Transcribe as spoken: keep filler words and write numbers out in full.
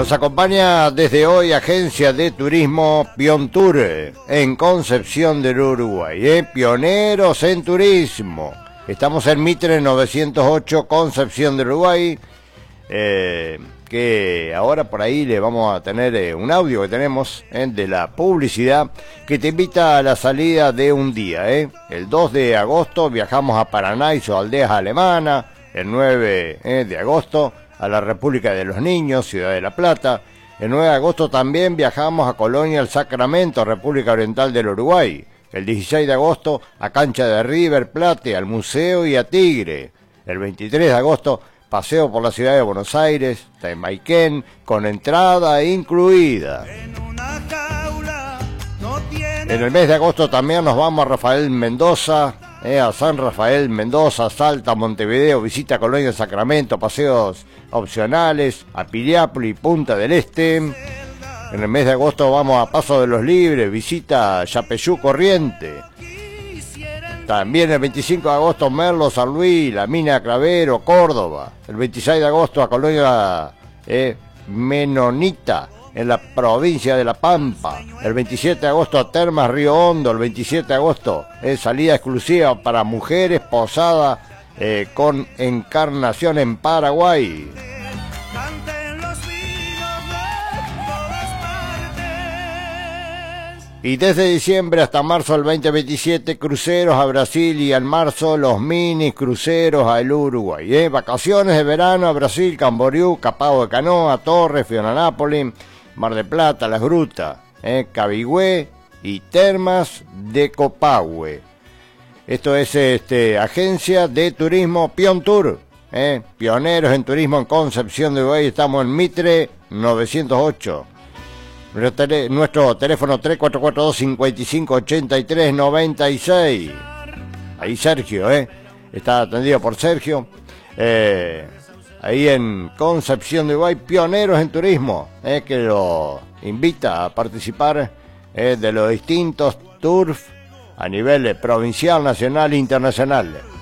Nos acompaña desde hoy Agencia de Turismo Piontur en Concepción del Uruguay, ¿eh? Pioneros en turismo. Estamos en Mitre novecientos ocho, Concepción del Uruguay, eh, que ahora por ahí le vamos a tener eh, un audio que tenemos eh, de la publicidad que te invita a la salida de un día. ¿eh? El dos de agosto viajamos a Paraná y sus aldeas alemanas, el nueve eh, de agosto a la República de los Niños, Ciudad de La Plata. El nueve de agosto también viajamos a Colonia El Sacramento, República Oriental del Uruguay. El dieciséis de agosto a Cancha de River Plate, al Museo y a Tigre. El veintitrés de agosto, paseo por la ciudad de Buenos Aires, Taimaiquén, con entrada incluida. En el mes de agosto también nos vamos a Rafael Mendoza, eh, a San Rafael Mendoza, Salta, Montevideo, visita Colonia Sacramento, paseos opcionales, a Piriápolis, Punta del Este. En el mes de agosto vamos a Paso de los Libres, visita Yapeyú, Corriente. También el veinticinco de agosto Merlo, San Luis, La Mina, Clavero, Córdoba. El veintiséis de agosto a Colonia eh, Menonita, en la provincia de La Pampa. El veintisiete de agosto a Termas, Río Hondo. El veintisiete de agosto es eh, salida exclusiva para mujeres, posada eh, con Encarnación en Paraguay. Y desde diciembre hasta marzo del veinte veintisiete, cruceros a Brasil, y en marzo los mini cruceros al Uruguay. ¿eh? Vacaciones de verano a Brasil, Camboriú, Capao de Canoa, Torres, Florianópolis, Mar del Plata, Las Grutas, ¿eh? Cabigüé y Termas de Copahue. Esto es este, Agencia de Turismo Piontur, ¿eh? Pioneros en turismo en Concepción de Uruguay. Estamos en Mitre novecientos ocho. Nuestro, tele, nuestro teléfono tres cuatro cuatro dos, cinco cinco, ocho tres nueve seis. Ahí Sergio, ¿eh? Está atendido por Sergio. Eh, ahí en Concepción de Uruguay, pioneros en turismo, ¿eh? Que lo invita a participar eh, de los distintos tours a nivel provincial, nacional e internacional.